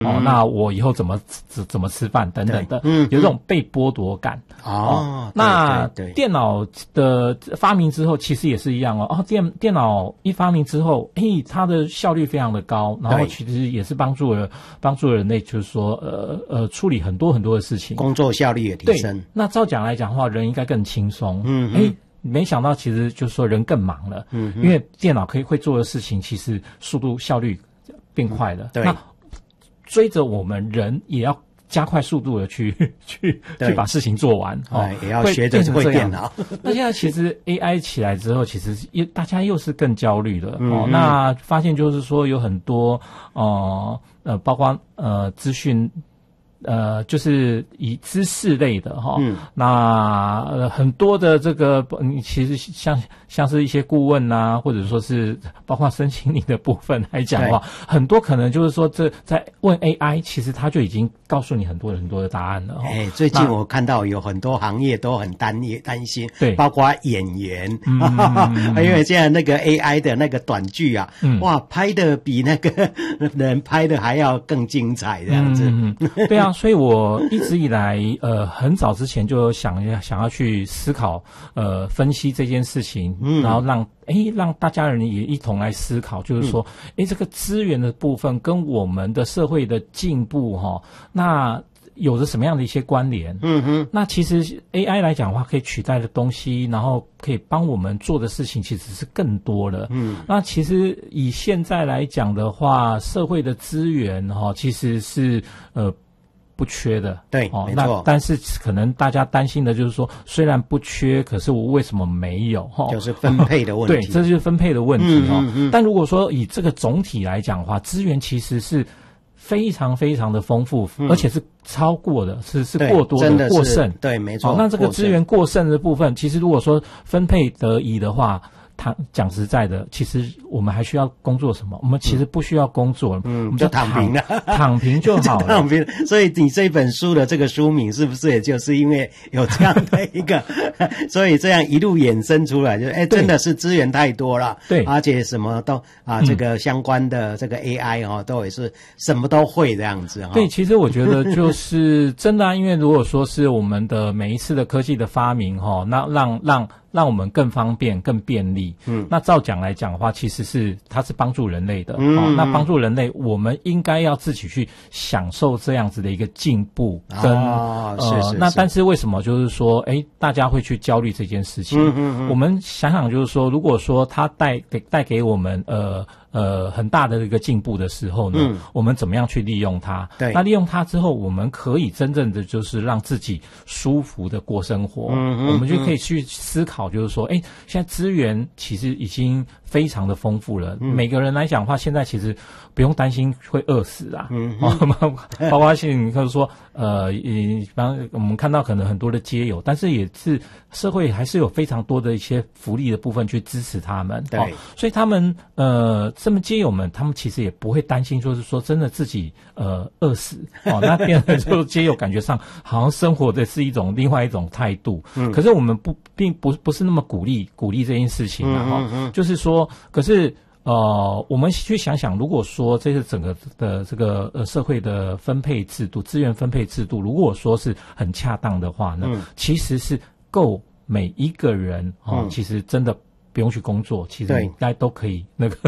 那我以后怎么吃饭等等的，有这种被剥夺感。那电脑的发明之后，其实也是一样电脑一发明之后，它的效率非常的高，然后其实也是帮助了人类，就是说处理很多很多的事情， 工作效率也提升。 那照讲来讲的话，人应该更轻松。没想到其实就是说人更忙了，因为电脑会做的事情，其实速度效率变快了。那追着我们人也要加快速度的去把事情做完， 也要学着会电脑。 那现在其实 AI 起来之后，其实大家又是更焦虑了。那发现就是说有很多包括资讯。就是以知识类的那很多的这个其实像是一些顾问啊，或者说是包括身心灵的部分来讲的话，很多可能就是说这在问 AI， 其实他就已经告诉你很多的答案了。 最近我看到有很多行业都很担心， 对， 包括演员，因为现在那个 AI 的那个短剧啊，哇，拍的比那个人拍的还要更精彩这样子。 对啊。所以我一直以来很早之前就想要去思考分析这件事情，然后让大家人也一同来思考，就是说这个资源的部分跟我们的社会的进步那有着什么样的一些关联？那其实 AI 来讲的话，可以取代的东西，然后可以帮我们做的事情其实是更多的。那其实以现在来讲的话，社会的资源其实是不缺的。 对，没错。 那但是可能大家担心的就是说，虽然不缺，可是我为什么没有？ 就是分配的问题。 对，这就是分配的问题。但如果说以这个总体来讲的话，资源其实是非常非常的丰富，而且是超过的，是过多的过剩。 对，没错。 那这个资源过剩的部分，其实如果说分配得宜的话，讲实在的，其实我们还需要工作什么？我们其实不需要工作，我们就躺平了， 躺平就好了。 躺平。所以你这本书的这个书名是不是也就是因为有这样的一个，所以这样一路衍生出来，就是真的是资源太多了， 对， 而且什么都这个相关的这个 AI 都也是什么都会这样子对，其实我觉得就是真的因为如果说是我们的每一次的科技的发明那让我们更方便、更便利。那照讲来讲的话，其实它是帮助人类的。那帮助人类，我们应该要自己去享受这样子的一个进步跟是。 那但是为什么就是说，大家会去焦虑这件事情？我们想想，就是说，如果说它带给我们很大的一个进步的时候呢，我们怎么样去利用它？ 对， 那利用它之后，我们可以真正的就是让自己舒服的过生活。我们就可以去思考，就是说，现在资源其实已经非常的丰富了。每个人来讲的话，现在其实不用担心会饿死啊。包括性就是说，比方我们看到可能很多的街友，但是也是社会还是有非常多的一些福利的部分去支持他们。 对， 所以他们这么街友们，他们其实也不会担心，就是说真的自己饿死那变成就街友感觉上好像生活的是另外一种态度。可是我们并不是那么鼓励这件事情就是说，可是我们去想想，如果说这是整个的这个社会的分配制度、资源分配制度，如果说是很恰当的话呢，其实是够每一个人其实真的不用去工作，其实应该都可以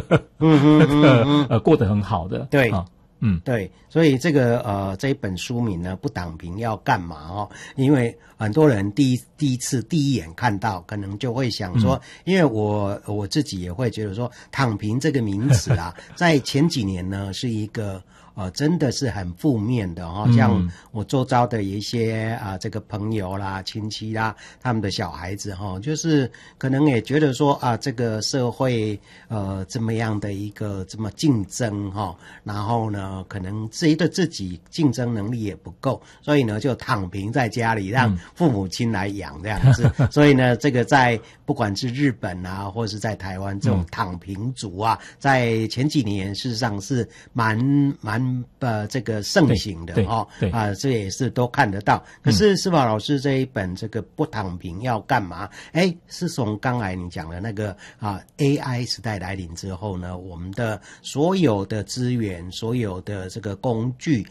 过得很好的。 对。对，所以这个这一本书名呢，不躺平要干嘛因为很多人第一眼看到，可能就会想说，因为我自己也会觉得说，躺平这个名词啊，在前几年呢是一个真的是很负面的像我周遭的一些这个朋友啦、亲戚啦，他们的小孩子就是可能也觉得说这个社会这么样的一个这么竞争然后呢，可能自己竞争能力也不够，所以呢就躺平在家里，让父母亲来养这样子。所以呢，这个在不管是日本啊，或是在台湾，这种躺平族在前几年事实上是蛮这个盛行的这也是都看得到。可是施宝老师这一本这个不躺平要干嘛？是从刚才你讲的那个AI 时代来临之后呢，我们的所有的资源、所有的这个工具